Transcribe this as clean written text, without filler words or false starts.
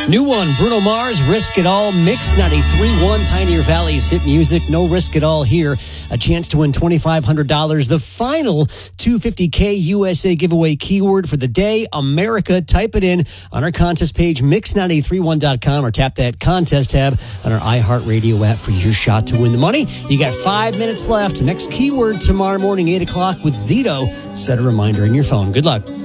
New one, Bruno Mars, Risk It All, Mix 93.1, Pioneer Valley's hit music. No risk at all here. A chance to win $2,500. The final $250K USA giveaway keyword for the day, America. Type it in on our contest page, mix931.com, or tap that contest tab on our iHeartRadio app for your shot to win the money. You got 5 minutes left. Next keyword tomorrow morning, 8 o'clock with Zito. Set a reminder in your phone. Good luck.